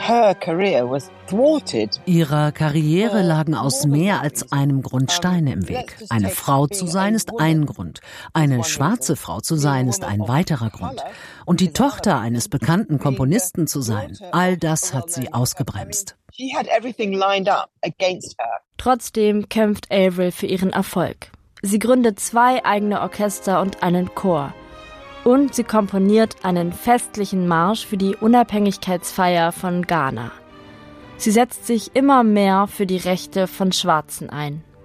Ihrer Karriere lagen aus mehr als einem Grund Steine im Weg. Eine Frau zu sein ist ein Grund. Eine schwarze Frau zu sein ist ein weiterer Grund. Und die Tochter eines bekannten Komponisten zu sein, all das hat sie ausgebremst. Trotzdem kämpft Avril für ihren Erfolg. Sie gründet 2 eigene Orchester und einen Chor. Und sie komponiert einen festlichen Marsch für die Unabhängigkeitsfeier von Ghana. Sie setzt sich immer mehr für die Rechte von Schwarzen ein.